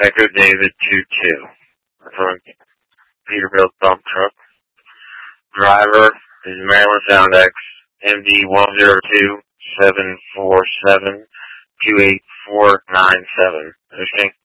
Echo David 2-2. From Peterbilt dump truck. Driver is Maryland Sound X, MD 102-747-28497. Understand?